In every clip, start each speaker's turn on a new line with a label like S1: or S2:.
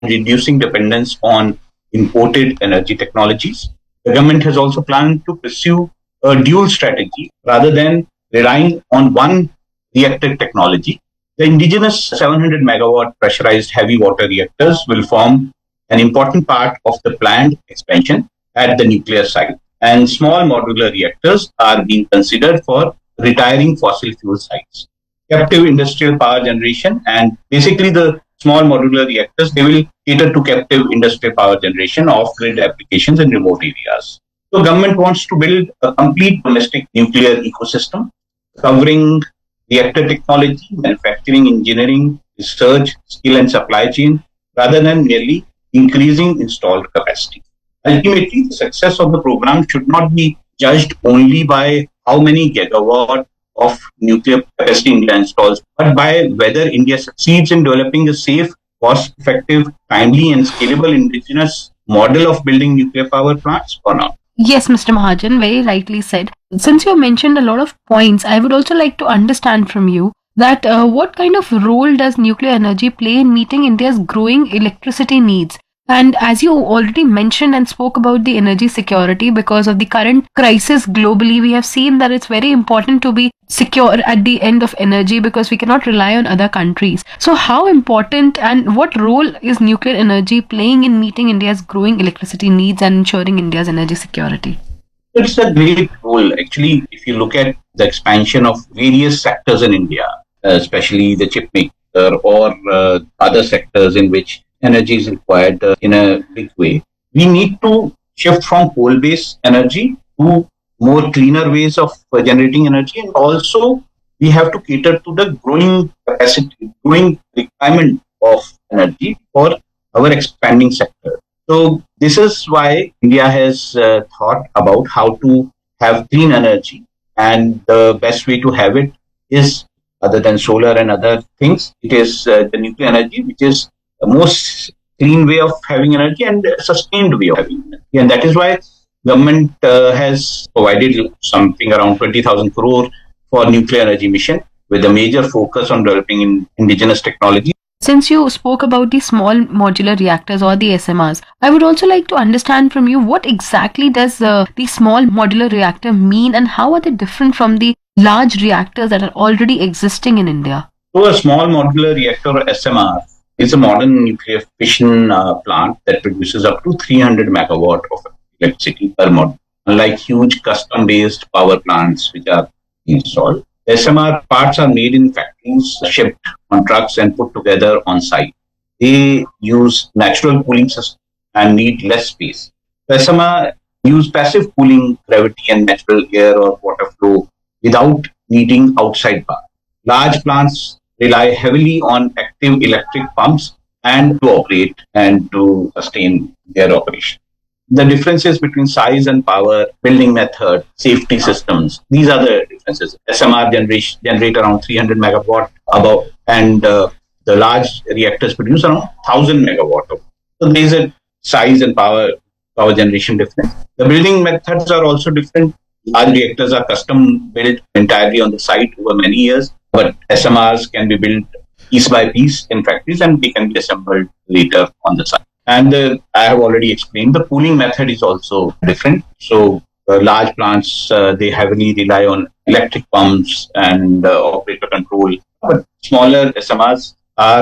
S1: reducing dependence on imported energy technologies. The government has also planned to pursue a dual strategy rather than relying on one reactor technology. The indigenous 700 megawatt pressurized heavy water reactors will form an important part of the planned expansion at the nuclear site. And small modular reactors are being considered for retiring fossil fuel sites. Captive industrial power generation, and basically the small modular reactors, they will cater to captive industrial power generation of grid applications in remote areas. So government wants to build a complete domestic nuclear ecosystem covering reactor technology, manufacturing, engineering, research, skill and supply chain, rather than merely increasing installed capacity. Ultimately, the success of the program should not be judged only by how many gigawatt of nuclear capacity India installs, but by whether India succeeds in developing a safe, cost-effective, timely and scalable indigenous model of building nuclear power plants or not.
S2: Yes, Mr. Mahajan, very rightly said. Since you mentioned a lot of points, I would also like to understand from you that what kind of role does nuclear energy play in meeting India's growing electricity needs? And as you already mentioned and spoke about the energy security, because of the current crisis globally, we have seen that it's very important to be secure at the end of energy because we cannot rely on other countries. So how important and what role is nuclear energy playing in meeting India's growing electricity needs and ensuring India's energy security?
S1: It's a great role. Actually, if you look at the expansion of various sectors in India, especially the chip maker or other sectors in which energy is required in a big way, we need to shift from coal-based energy to more cleaner ways of generating energy, and also we have to cater to the growing capacity, growing requirement of energy for our expanding sector. So this is why India has thought about how to have clean energy, and the best way to have it is, other than solar and other things, it is the nuclear energy, which is the most clean way of having energy and sustained way of having energy. And that is why government has provided something around 20,000 crore for nuclear energy mission with a major focus on developing indigenous technology.
S2: Since you spoke about the small modular reactors or the SMRs, I would also like to understand from you what exactly does the small modular reactor mean and how are they different from the large reactors that are already existing in India?
S1: So a small modular reactor or SMR is a modern nuclear fission plant that produces up to 300 megawatt of electricity per module. Unlike huge custom-based power plants which are installed, SMR parts are made in factories, shipped on trucks and put together on site. They use natural cooling system and need less space. The SMR use passive cooling, gravity and natural air or water flow without needing outside power. Large plants rely heavily on active electric pumps and to operate and to sustain their operation. The differences between size and power, building method, safety systems, these are the differences. SMR generate around 300 megawatt above, and the large reactors produce around 1000 megawatt. So there is a size and power generation difference. The building methods are also different. Large reactors are custom built entirely on the site over many years, but SMRs can be built piece by piece in factories and they can be assembled later on the site. And I have already explained the cooling method is also different. So large plants, they heavily rely on electric pumps and operator control. But smaller SMRs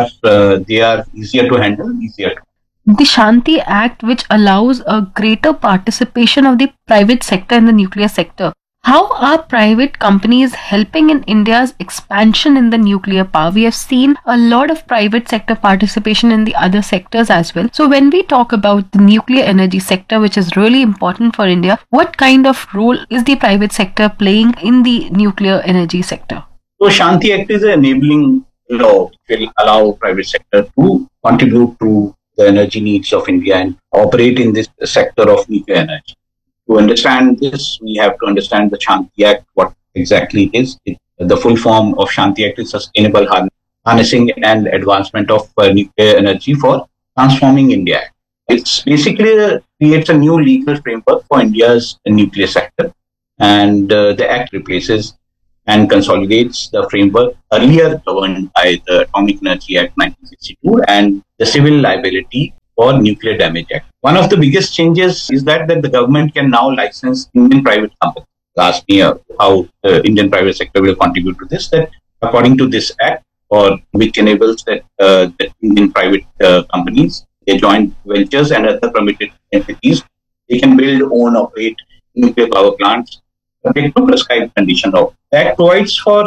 S1: they are easier to handle, easier to.
S2: The Shanti Act, which allows a greater participation of the private sector in the nuclear sector. How are private companies helping in India's expansion in the nuclear power? We have seen a lot of private sector participation in the other sectors as well. So when we talk about the nuclear energy sector, which is really important for India, what kind of role is the private sector playing in the nuclear energy sector?
S1: So Shanti Act is an enabling law which will allow private sector to contribute to the energy needs of India and operate in this sector of nuclear energy. To understand this, we have to understand the Shanti Act, what exactly it is. The full form of Shanti Act is Sustainable Harnessing and Advancement of Nuclear Energy for Transforming India. It basically creates a new legal framework for India's nuclear sector, and the Act replaces and consolidates the framework earlier governed by the Atomic Energy Act 1962 and the Civil Liability for Nuclear Damage Act. One of the biggest changes is that the government can now license Indian private companies. Ask me how the Indian private sector will contribute to this. That according to this act, or which enables that Indian private companies, their joint ventures and other permitted entities, they can build, own, operate nuclear power plants subject to prescribed condition of. That provides for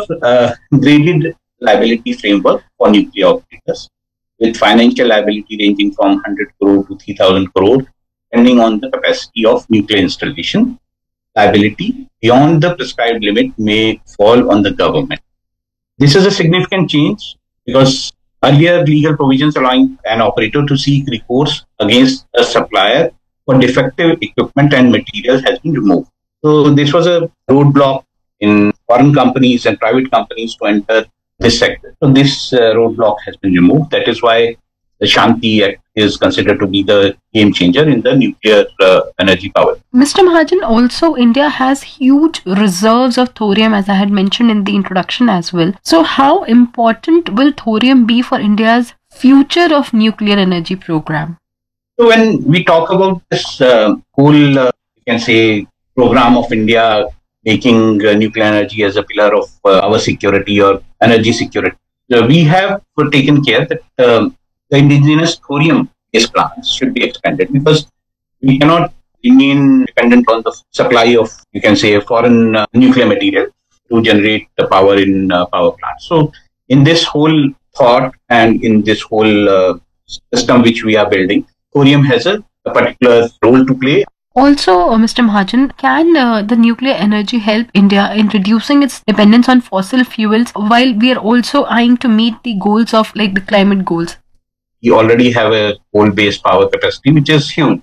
S1: graded liability framework for nuclear operators, with financial liability ranging from 100 crore to 3,000 crore, depending on the capacity of nuclear installation. Liability beyond the prescribed limit may fall on the government. This is a significant change because earlier legal provisions allowing an operator to seek recourse against a supplier for defective equipment and materials has been removed. So this was a roadblock in foreign companies and private companies to enter this sector. So this roadblock has been removed. That is why the Shanti Act is considered to be the game changer in the nuclear energy power.
S2: Mr. Mahajan, also India has huge reserves of thorium, as I had mentioned in the introduction as well. So how important will thorium be for India's future of nuclear energy program?
S1: So when we talk about this whole, you can say, program of India making nuclear energy as a pillar of our security or energy security, we have taken care that the indigenous thorium-based plants should be expanded, because we cannot remain dependent on the supply of, you can say, foreign nuclear material to generate the power in power plants. So in this whole thought and in this whole system which we are building, thorium has a particular role to play.
S2: Also, Mr. Mahajan, can the nuclear energy help India in reducing its dependence on fossil fuels while we are also eyeing to meet the goals of like the climate goals?
S1: We already have a coal-based power capacity which is huge,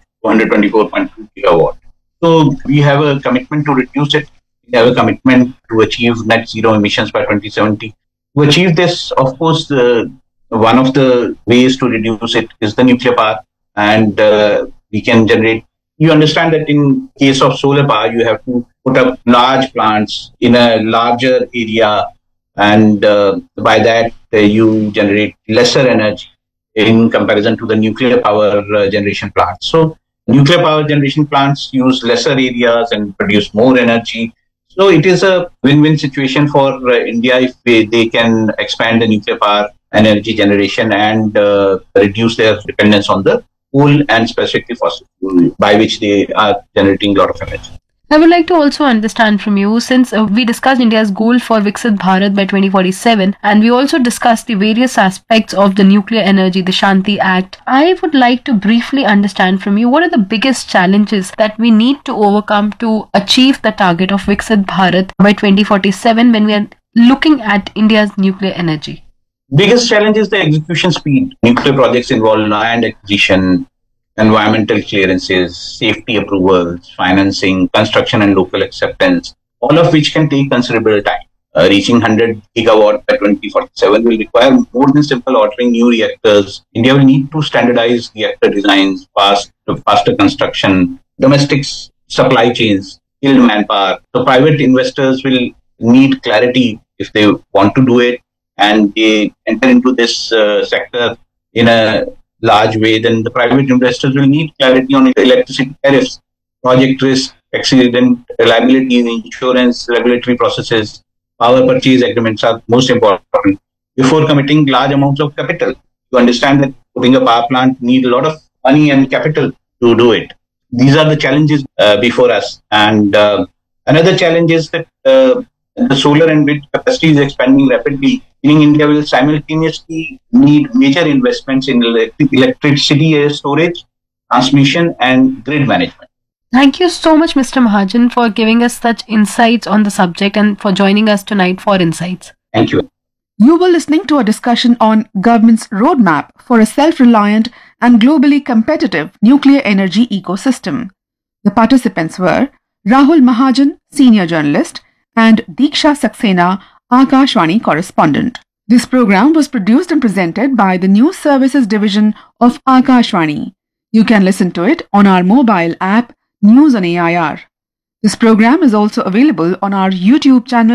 S1: 224.2 gigawatt. So we have a commitment to reduce it. We have a commitment to achieve net zero emissions by 2070. To achieve this, of course, one of the ways to reduce it is the nuclear power, and we can generate. You understand that in case of solar power, you have to put up large plants in a larger area, and by that you generate lesser energy in comparison to the nuclear power generation plants. So nuclear power generation plants use lesser areas and produce more energy. So it is a win-win situation for India if they can expand the nuclear power energy generation and reduce their dependence on the coal and specifically fossil fuel, by which they are generating a lot of energy.
S2: I would like to also understand from you, since we discussed India's goal for Viksit Bharat by 2047, and we also discussed the various aspects of the nuclear energy, the Shanti Act. I would like to briefly understand from you, what are the biggest challenges that we need to overcome to achieve the target of Viksit Bharat by 2047 when we are looking at India's nuclear energy?
S1: Biggest challenge is the execution speed. Nuclear projects involve land acquisition, environmental clearances, safety approvals, financing, construction and local acceptance, all of which can take considerable time. Reaching 100 gigawatt by 2047 will require more than simple ordering new reactors. India will need to standardize reactor designs, faster construction, domestic supply chains, skilled manpower. So private investors will need clarity if they want to do it, and they enter into this sector in a large way. Then the private investors will need clarity on electricity tariffs, project risk, accident reliability, insurance, regulatory processes. Power purchase agreements are most important before committing large amounts of capital. You understand that putting a power plant needs a lot of money and capital to do it. These are the challenges before us. And another challenge is that the solar and wind capacity is expanding rapidly, meaning India will simultaneously need major investments in electricity storage, transmission, and grid management.
S2: Thank you so much, Mr. Mahajan, for giving us such insights on the subject and for joining us tonight for Insights.
S1: Thank you.
S3: You were listening to a discussion on government's roadmap for a self-reliant and globally competitive nuclear energy ecosystem. The participants were Rahul Mahajan, senior journalist, and Diksha Saxena, Akashvani correspondent. This program was produced and presented by the News Services Division of Akashvani. You can listen to it on our mobile app, News on AIR. This program is also available on our YouTube channel,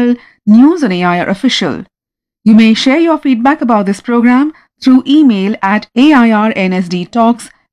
S3: News on AIR Official. You may share your feedback about this program through email at airnsdtalks